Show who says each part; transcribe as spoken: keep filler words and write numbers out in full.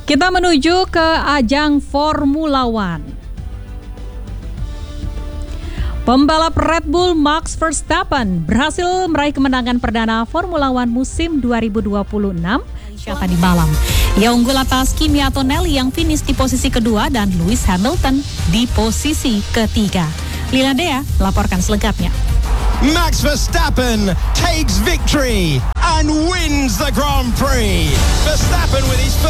Speaker 1: Kita menuju ke ajang Formula One. Pembalap Red Bull Max Verstappen berhasil meraih kemenangan perdana Formula One musim dua ribu dua puluh enam tadi malam. Ia unggul atas Kimi Antonelli yang finish di posisi kedua dan Lewis Hamilton di posisi ketiga. Lina Dea melaporkan selengkapnya.
Speaker 2: Max Verstappen takes victory and wins the Grand Prix. Verstappen with his